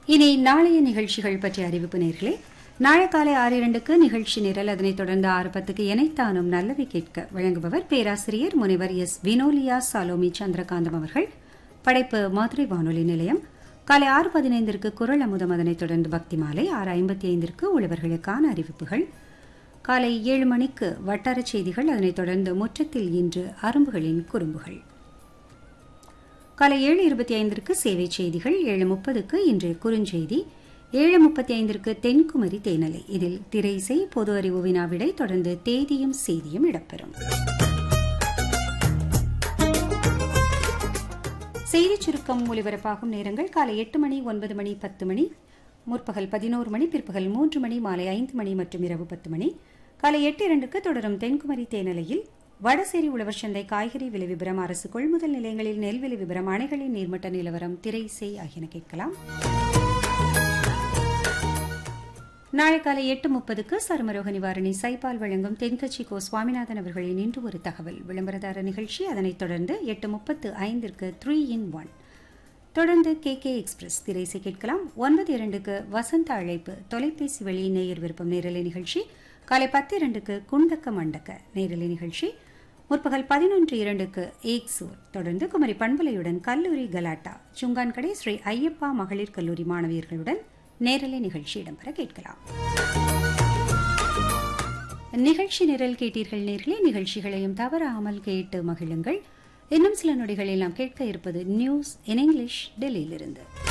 இனி நாளைய நிகழ்ச்சிகள் பற்றிய அறிவிப்பு நேர்களே. நாளை காலை 6:02க்கு நிகழ்ச்சி நிரல், அதனைத் தொடர்ந்து 6:10க்கு எனைத்தானும் நல்லவை கேட்க வழங்குபவர் பேராசிரியர் முனைவர் எஸ் வினோலியா சாலோமி சந்திரகாந்தம் அவர்கள். படைப்பு மதுரை வானொலி நிலையம். காலை 6:15க்கு குரல் அமுதம், அதனைத் தொடர்ந்து பக்தி மாலை. 6:55க்கு உழவர்களுக்கான அறிவிப்புகள். காலை 7 மணிக்கு வட்டாரச் செய்திகள், அதனைத் தொடர்ந்து முற்றத்தில் இன்று அரும்புகளின் குறும்புகள். காலை 7:25க்கு சேவை செய்திகள். 7:30க்கு இன்றைய குறுஞ்செய்தி. 7:35க்கு தென்குமரி தேனலை. இதில் திரை இசை, பொது அறிவு வினாவிடை, தொடர்ந்து தேதியும் செய்தியும் இடம்பெறும். செய்திச் சுருக்கம் ஒலிபரப்பாகும் நேரங்கள் காலை 8 மணி, 9 மணி, 10 மணி, முற்பகல் 11 மணி, பிற்பகல் 3 மணி, மாலை 5 மணி மற்றும் இரவு 10 மணி. காலை 8:02க்கு தொடரும் தென்குமரி தேனலையில் வடசேரி உழவர் சந்தை காய்கறி விலை விபரம், அரசு கொள்முதல் நிலையங்களில் நெல் விலை விபரம், அணைகளின் நீர்மட்ட நிலவரம், திரை இசை ஆகியன கேட்கலாம். நாளை காலை 8:30க்கு சருமரோக நிவாரணி சைபால் வழங்கும் தென்கட்சி கோ சுவாமிநாதன் அவர்களின் இன்று ஒரு தகவல் விளம்பரதார நிகழ்ச்சி. அதனைத் தொடர்ந்து 8:35க்கு 3-in-1, தொடர்ந்து KK எக்ஸ்பிரஸ் திரை இசை கேட்கலாம். 9:02க்கு வசந்த அழைப்பு, தொலைபேசி வழி நேயர் விருப்பம் நேரலை நிகழ்ச்சி. காலை 10:02க்கு குண்டக்க மண்டக்க நேரலை நிகழ்ச்சி. முற்பகல் 11:02க்கு ஏக்சூர், தொடர்ந்து குமரி பண்பலையுடன் கல்லூரி கலாட்டா, சுங்கான்கடை ஸ்ரீ ஐயப்பா மகளிர் கல்லூரி மாணவியர்களுடன் நேரலை நிகழ்ச்சி இடம்பெற கேட்கலாம். நிகழ்ச்சி நிரல் கேட்டீர்கள் நேர்களே. நிகழ்ச்சிகளையும் தவறாமல் கேட்டு மகிழுங்கள். இன்னும் சில நொடிகளில் நாம் கேட்க இருப்பது நியூஸ் இன் இங்கிலீஷ் டெல்லியிலிருந்து.